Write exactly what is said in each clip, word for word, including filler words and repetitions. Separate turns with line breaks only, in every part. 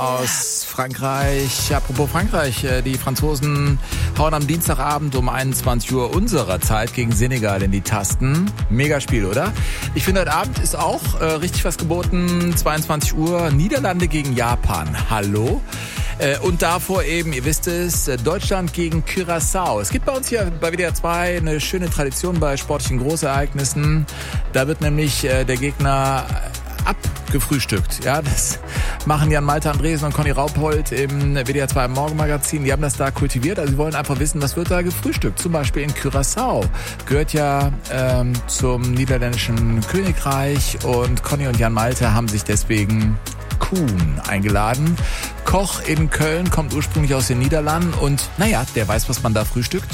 Aus Frankreich. Apropos Frankreich, die Franzosen hauen am Dienstagabend um einundzwanzig Uhr unserer Zeit gegen Senegal in die Tasten. Megaspiel, oder? Ich finde, heute Abend ist auch äh, richtig was geboten. zweiundzwanzig Uhr, Niederlande gegen Japan. Hallo? Äh, und davor eben, ihr wisst es, Deutschland gegen Curaçao. Es gibt bei uns hier bei W D R zwei eine schöne Tradition bei sportlichen Großereignissen. Da wird nämlich äh, der Gegner abgefrühstückt. Ja, das machen Jan Malte Andresen und Conny Raupold im W D R zwei Morgenmagazin. Die haben das da kultiviert. Also sie wollen einfach wissen, was wird da gefrühstückt. Zum Beispiel in Curaçao. Gehört ja ähm, zum niederländischen Königreich. Und Conny und Jan Malte haben sich deswegen Kuhn eingeladen. Koch in Köln, kommt ursprünglich aus den Niederlanden. Und naja, der weiß, was man da frühstückt.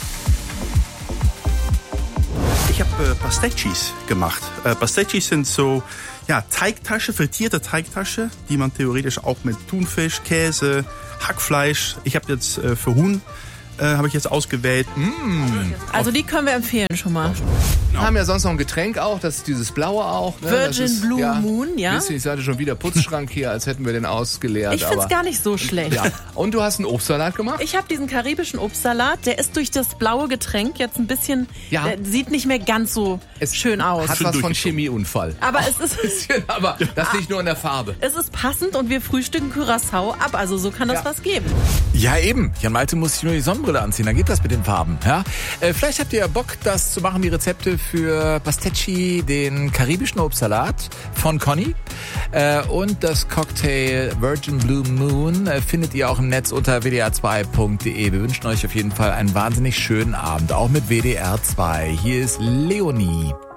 Ich habe äh, Pastettis gemacht. Äh, Pastettis sind so ja, Teigtasche, frittierte Teigtasche, die man theoretisch auch mit Thunfisch, Käse, Hackfleisch. Ich habe jetzt äh, für Huhn äh, habe ich jetzt ausgewählt.
Mm. Also die können wir empfehlen schon mal.
Wir haben ja sonst noch ein Getränk auch, das ist dieses blaue auch. Ne?
Virgin
ist,
Blue
ja,
Moon, ja.
Wisst ihr, ich sagte schon wieder Putzschrank hier, als hätten wir den ausgeleert.
Ich find's
aber,
gar nicht so schlecht.
Ja. Und du hast einen Obstsalat gemacht?
Ich habe diesen karibischen Obstsalat, der ist durch das blaue Getränk jetzt ein bisschen,
ja.
der sieht nicht mehr ganz so
es
schön aus.
Hat was von Chemieunfall.
Aber es ist
bisschen, aber das liegt nur in der Farbe.
Es ist passend und wir frühstücken Curaçao ab, also so kann das
ja.
was geben.
Ja eben, Jan Malte muss sich nur die Sonnenbrille anziehen, dann geht das mit den Farben. Ja? Äh, vielleicht habt ihr ja Bock, das zu machen, die Rezepte für Pastetchi, den karibischen Obstsalat von Conny äh, und das Cocktail Virgin Blue Moon äh, findet ihr auch im Netz unter w d r zwei punkt d e. Wir wünschen euch auf jeden Fall einen wahnsinnig schönen Abend, auch mit W D R zwei. Hier ist Leonie.